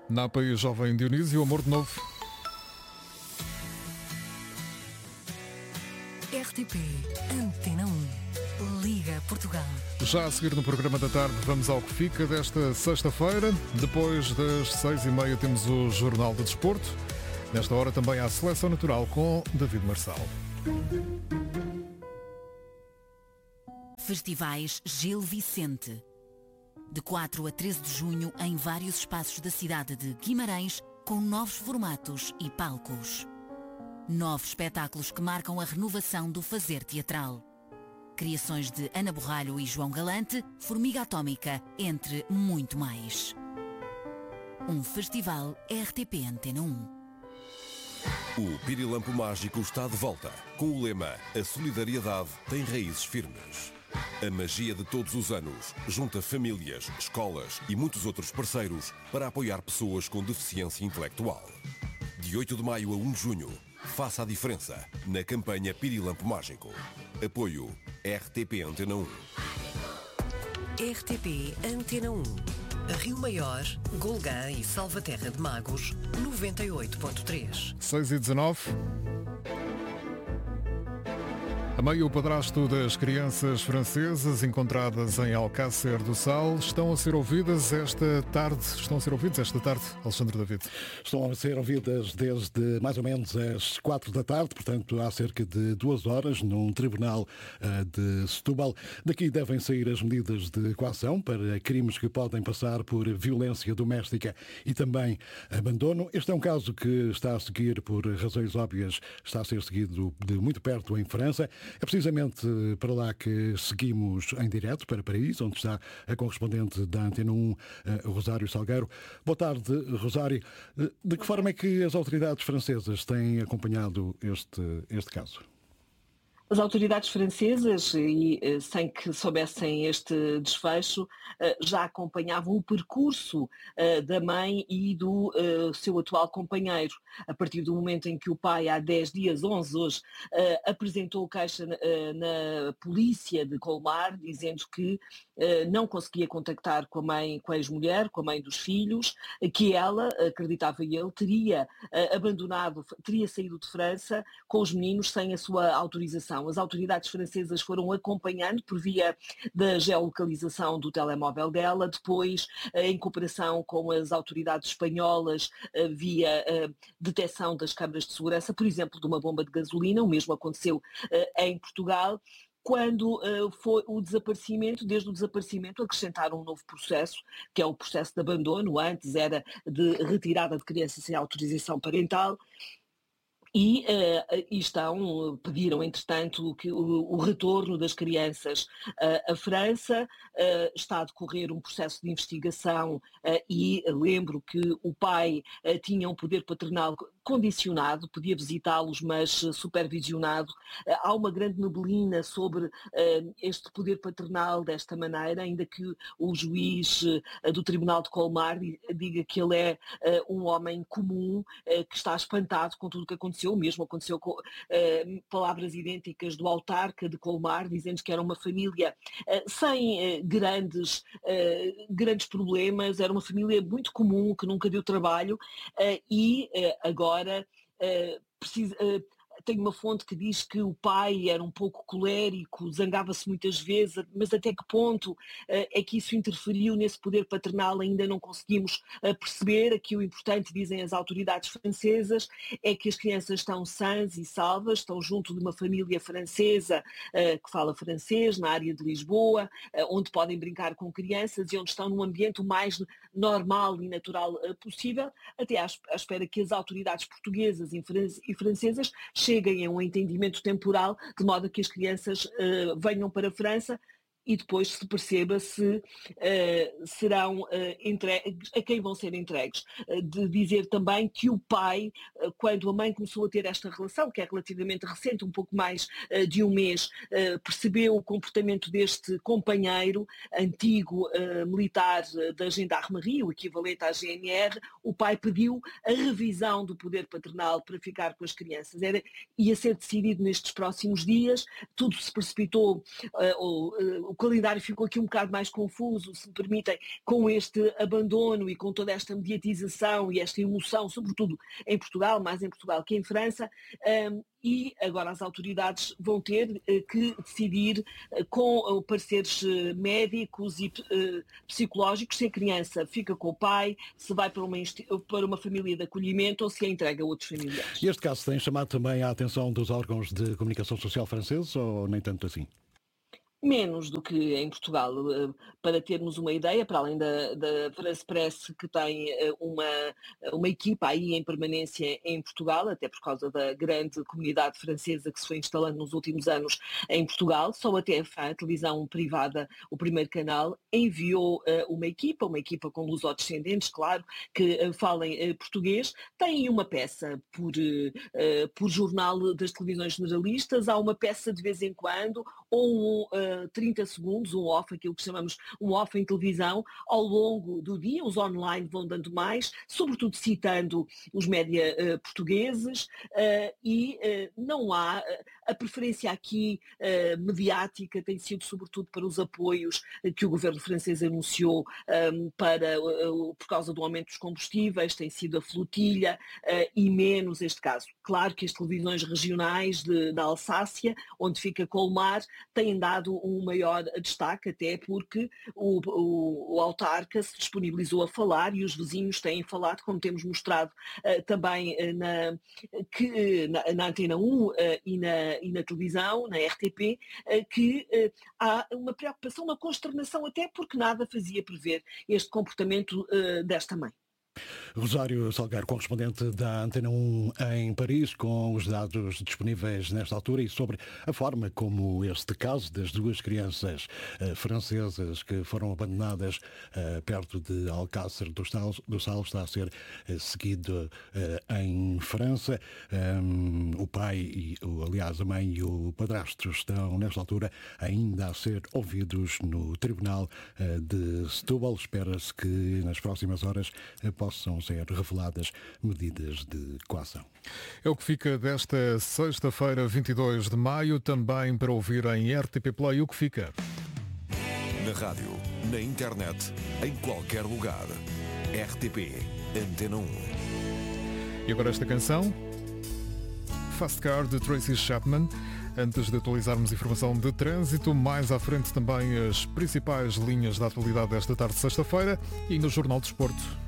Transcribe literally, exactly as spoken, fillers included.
Na A P I Jovem Dionísio, Amor de Novo. R T P Antena um. Liga Portugal. Já a seguir no programa da tarde vamos ao que fica desta sexta-feira. Depois das seis e meia temos o Jornal de Desporto. Nesta hora também há a Seleção Natural com David Marçal. Festivais Gil Vicente. De quatro a treze de junho em vários espaços da cidade de Guimarães, com novos formatos e palcos. Novos espetáculos que marcam a renovação do fazer teatral. Criações de Ana Borralho e João Galante, Formiga Atómica, entre muito mais. Um festival R T P Antena um. O Pirilampo Mágico está de volta, com o lema A solidariedade tem raízes firmes. A magia de todos os anos junta famílias, escolas e muitos outros parceiros para apoiar pessoas com deficiência intelectual. De oito de maio a um de junho, faça a diferença na campanha Pirilampo Mágico. Apoio R T P Antena um. R T P Antena um. Rio Maior, Golgã e Salvaterra de Magos, noventa e oito ponto três. seis e dezanove. A meio, o padrasto das crianças francesas encontradas em Alcácer do Sal estão a ser ouvidas esta tarde. Estão a ser ouvidos esta tarde, Alexandre David? Estão a ser ouvidas desde mais ou menos as quatro da tarde, portanto há cerca de duas horas, num tribunal uh, de Setúbal. Daqui devem sair as medidas de coação para crimes que podem passar por violência doméstica e também abandono. Este é um caso que está a seguir, por razões óbvias, está a ser seguido de muito perto em França. É precisamente para lá que seguimos em direto, para Paris, onde está a correspondente da Antena um, Rosário Salgueiro. Boa tarde, Rosário. De que forma é que as autoridades francesas têm acompanhado este, este caso? As autoridades francesas, e sem que soubessem este desfecho, já acompanhavam o percurso da mãe e do seu atual companheiro. A partir do momento em que o pai, há dez dias, onze hoje, apresentou queixa na polícia de Colmar, dizendo que não conseguia contactar com a mãe, com a ex-mulher, com a mãe dos filhos, que ela, acreditava ele, teria abandonado, teria saído de França com os meninos sem a sua autorização. As autoridades francesas foram acompanhando por via da geolocalização do telemóvel dela, depois em cooperação com as autoridades espanholas via detecção das câmaras de segurança, por exemplo, de uma bomba de gasolina. O mesmo aconteceu em Portugal. Quando uh, foi o desaparecimento, desde o desaparecimento acrescentaram um novo processo, que é o processo de abandono. Antes era de retirada de crianças sem autorização parental. E, uh, e estão, pediram, entretanto, que o, o retorno das crianças uh, à França. Uh, está a decorrer um processo de investigação uh, e lembro que o pai uh, tinha um poder paternal condicionado, podia visitá-los, mas uh, supervisionado. Uh, há uma grande neblina sobre uh, este poder paternal desta maneira, ainda que o juiz uh, do Tribunal de Colmar diga que ele é uh, um homem comum, uh, que está espantado com tudo o que aconteceu. O mesmo aconteceu com uh, palavras idênticas do autarca de Colmar, dizendo que era uma família uh, sem uh, grandes, uh, grandes problemas, era uma família muito comum, que nunca deu trabalho uh, e uh, agora uh, precisa... Uh, Tenho uma fonte que diz que o pai era um pouco colérico, zangava-se muitas vezes, mas até que ponto uh, é que isso interferiu nesse poder paternal ainda não conseguimos uh, perceber. Aqui o importante, dizem as autoridades francesas, é que as crianças estão sãs e salvas, estão junto de uma família francesa uh, que fala francês, na área de Lisboa, uh, onde podem brincar com crianças e onde estão num ambiente o mais normal e natural uh, possível, até à, à espera que as autoridades portuguesas e, fran- e francesas cheguem a um entendimento temporal, de modo a que as crianças uh, venham para a França e depois se perceba se uh, serão uh, entregues, a quem vão ser entregues. Uh, de dizer também que o pai, uh, quando a mãe começou a ter esta relação, que é relativamente recente, um pouco mais uh, de um mês, uh, percebeu o comportamento deste companheiro antigo uh, militar uh, da Gendarmerie, o equivalente à G N R, o pai pediu a revisão do poder paternal para ficar com as crianças. Era, ia ser decidido nestes próximos dias, tudo se precipitou, uh, uh, o calendário ficou aqui um bocado mais confuso, se me permitem, com este abandono e com toda esta mediatização e esta emoção, sobretudo em Portugal, mais em Portugal que em França, um, e agora as autoridades vão ter uh, que decidir uh, com uh, pareceres uh, médicos e uh, psicológicos se a criança fica com o pai, se vai para uma, para uma família de acolhimento ou se a entrega a outros familiares. E este caso tem chamado também a atenção dos órgãos de comunicação social franceses ou nem tanto assim? Menos do que em Portugal. Para termos uma ideia, para além da, da France Press, que tem uma, uma equipa aí em permanência em Portugal, até por causa da grande comunidade francesa que se foi instalando nos últimos anos em Portugal, só a T F um, a televisão privada, o primeiro canal, enviou uh, uma equipa, uma equipa com lusodescendentes, claro, que uh, falem uh, português, tem uma peça por, uh, por jornal das televisões generalistas, há uma peça de vez em quando, ou um uh, trinta segundos, um off, aquilo que chamamos um off em televisão, ao longo do dia, os online vão dando mais, sobretudo citando os média uh, portugueses, uh, e uh, não há, uh, a preferência aqui uh, mediática tem sido sobretudo para os apoios uh, que o governo francês anunciou um, para, uh, por causa do aumento dos combustíveis, tem sido a flotilha uh, e menos este caso. Claro que as televisões regionais de, da Alsácia, onde fica Colmar, têm dado um maior destaque, até porque o, o, o autarca se disponibilizou a falar e os vizinhos têm falado, como temos mostrado uh, também uh, na, que, na, na Antena um uh, e, na, e na televisão, na R T P, uh, que uh, há uma preocupação, uma consternação, até porque nada fazia prever este comportamento uh, desta mãe. Rosário Salgueiro, correspondente da Antena um em Paris, com os dados disponíveis nesta altura e sobre a forma como este caso das duas crianças uh, francesas que foram abandonadas uh, perto de Alcácer do Sal, do Sal está a ser uh, seguido uh, em França. Um, o pai, e, o, aliás, a mãe e o padrasto estão, nesta altura, ainda a ser ouvidos no Tribunal uh, de Setúbal. Espera-se que nas próximas horas uh, possam ser reveladas medidas de coação. É o que fica desta sexta-feira, vinte e dois de maio, também para ouvir em R T P Play. O que fica? Na rádio, na internet, em qualquer lugar. R T P, Antena um. E agora esta canção? Fast Car, de Tracy Chapman. Antes de atualizarmos informação de trânsito, mais à frente também as principais linhas da atualidade desta tarde de sexta-feira e no Jornal do Desporto.